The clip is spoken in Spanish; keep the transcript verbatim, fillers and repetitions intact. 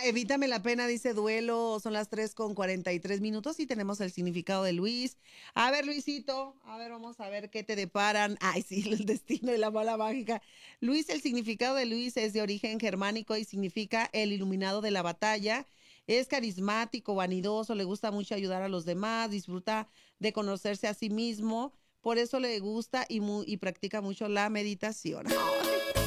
Evítame la pena, dice Duelo. Son las tres con cuarenta y tres minutos y tenemos el significado de Luis. A ver, Luisito, a ver, vamos a ver qué te deparan. Ay, sí, el destino y la bola mágica. Luis, el significado de Luis es de origen germánico y significa el iluminado de la batalla. Es carismático, vanidoso, le gusta mucho ayudar a los demás, disfruta de conocerse a sí mismo. Por eso le gusta y, mu y practica mucho la meditación.